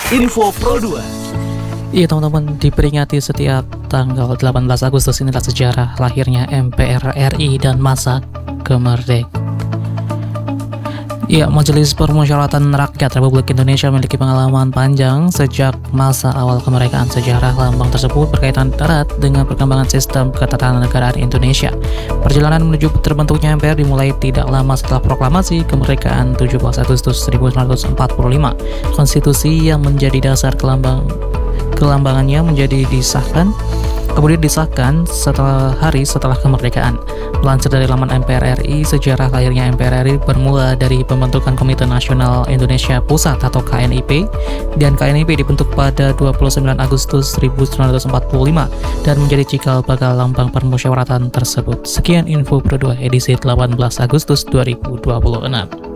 Info Pro 2. Iya teman-teman, diperingati setiap tanggal 18 Agustus inilah sejarah lahirnya MPR RI dan masa kemerdekaan. Ya, Majelis Permusyawaratan Rakyat Republik Indonesia memiliki pengalaman panjang sejak masa awal kemerdekaan. Sejarah lambang tersebut berkaitan erat dengan perkembangan sistem ketatanegaraan Indonesia. Perjalanan menuju terbentuknya MPR dimulai tidak lama setelah proklamasi kemerdekaan 17 Agustus 1945. Konstitusi yang menjadi dasar kelambangannya kemudian disahkan hari setelah kemerdekaan. Melansir dari laman MPR RI, sejarah lahirnya MPR RI bermula dari pembentukan Komite Nasional Indonesia Pusat atau KNIP, dan KNIP dibentuk pada 29 Agustus 1945 dan menjadi cikal bakal lambang permusyawaratan tersebut. Sekian info Pro 2 edisi 18 Agustus 2026.